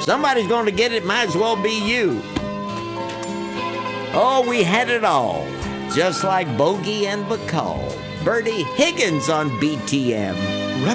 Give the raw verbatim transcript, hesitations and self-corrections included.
Somebody's going to get it, might as well be you. Oh, we had it all, just like Bogey and Bacall. Bertie Higgins on B T M.